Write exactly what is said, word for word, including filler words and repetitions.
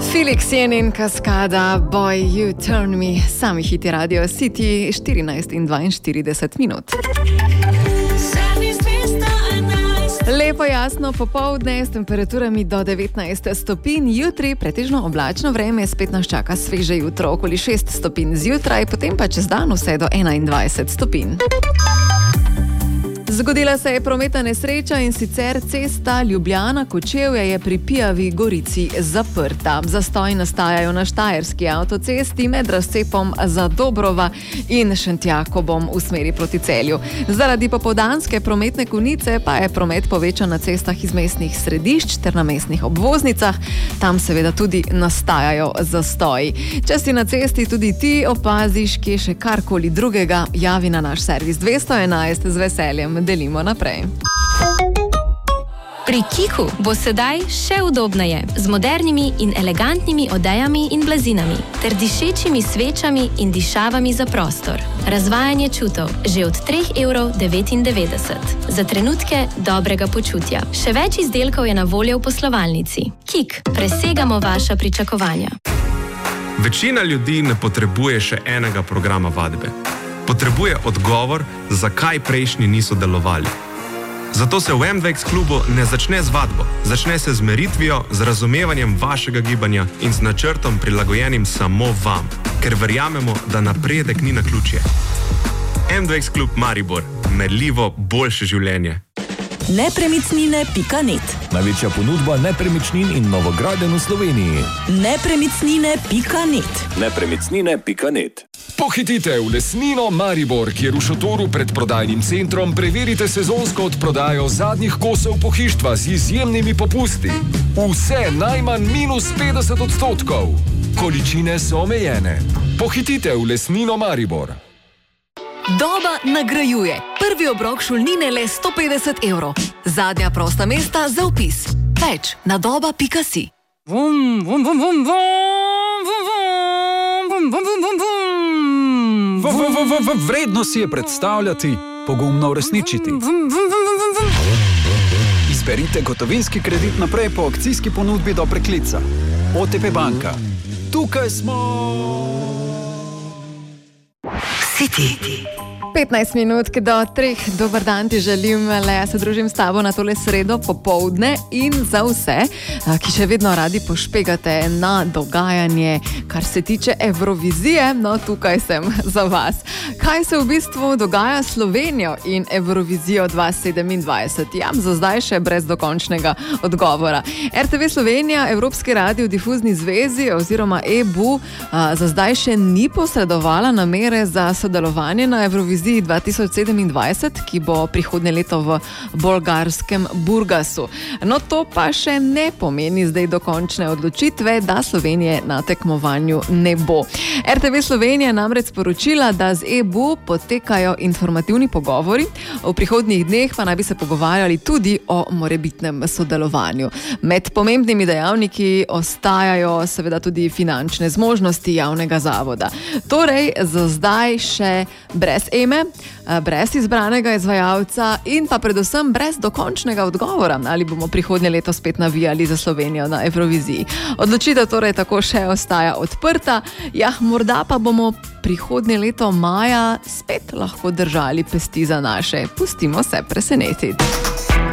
Felix Jenin, Kaskada, Boy, You Turn Me, sami hiti Radio City, štirinajst in dvainštirideset minut. Lepo jasno popoldne s temperaturami do devetnajst stopinj, jutri pretežno oblačno vreme, spet nas čaka sveže jutro, okoli šest stopinj zjutraj, potem pa čez dan vse do enaindvajset stopinj. Zgodila se je prometna nesreča in sicer cesta Ljubljana-Kočevje je pri Pijavi Gorici zaprta. Zastoji nastajajo na štajerski avtocesti med razcepom Zadobrova in Šentjakobom v smeri proti Celju. Zaradi popoldanske prometne konice pa je promet povečan na cestah iz mestnih središč ter na mestnih obvoznicah. Tam seveda tudi nastajajo zastoji. Če si na cesti tudi ti opaziš, kje še karkoli drugega, javi na naš servis dvesto enajst, z veseljem delimo naprej. Pri Kiku bo sedaj še udobneje, z modernimi in elegantnimi odejami in blazinami, ter dišečimi svečami in dišavami za prostor. Razvajanje čutov že od tri evre devetindevetdeset. Za trenutke dobrega počutja. Še več izdelkov je na voljo v poslovalnici. Kik, presegamo vaša pričakovanja. Večina ljudi ne potrebuje še enega programa vadbe. Potrebuje odgovor, zakaj prejšnji niso delovali. Zato se v M dve X klubu ne začne z vadbo, začne se z meritvijo, z razumevanjem vašega gibanja in z načrtom prilagojenim samo vam, ker verjamemo, da napredek ni naključje. M dve X klub Maribor, merljivo boljše življenje. Nepremičnine pika net. Največja ponudba nepremičnin in novogradenj v Sloveniji. Nepremičnine pika net. Nepremičnine pika net. Pohitite v Lesnino Maribor, kjer v šotoru pred prodajnim centrom preverite sezonsko odprodajo zadnjih kosov pohištva z izjemnimi popusti. Vse najmanj minus petdeset odstotkov. Količine so omejene. Pohitite v Lesnino Maribor. Doba nagrajuje. Prvi obrok šolnine le sto petdeset evrov. Zadnja prosta mesta za vpis. Več na doba pika si. Vum, vum, vum, vum, vum, vum, vum, vum, vum, vum, vum. Vredno si je predstavljati, pogumno uresničiti. Izberite gotovinski kredit naprej po akcijski ponudbi do preklica. O T P banka. Tukaj smo. City. petnajst minut do treh, dober dan ti želim, le ja se družim s tabo na tole sredo popoldne in za vse, ki še vedno radi pošpegate na dogajanje, kar se tiče Evrovizije, no tukaj sem za vas. Kaj se v bistvu dogaja s Slovenijo in Evrovizijo dva tisoč sedemindvajset? Ja, za zdaj še brez dokončnega odgovora. R T V Slovenija, Evropski radiodifuzni zvezi oziroma E B U za zdaj še ni posredovala namere za sodelovanje na Evroviziji dva tisoč sedemindvajset, ki bo prihodnje leto v bolgarskem Burgasu. No, to pa še ne pomeni zdaj dokončne odločitve, da Slovenije na tekmovanju ne bo. R T V Slovenija namreč sporočila, da z E B U potekajo informativni pogovori, v prihodnjih dneh pa naj bi se pogovarjali tudi o morebitnem sodelovanju. Med pomembnimi dejavniki ostajajo seveda tudi finančne zmožnosti javnega zavoda. Torej, za zdaj še brez eme, brez izbranega izvajalca in pa predvsem brez dokončnega odgovora, ali bomo prihodnje leto spet navijali za Slovenijo na Evroviziji. Odločitev torej tako še ostaja odprta, ja, morda pa bomo prihodnje leto maja spet lahko držali pesti za naše. Pustimo se presenetiti.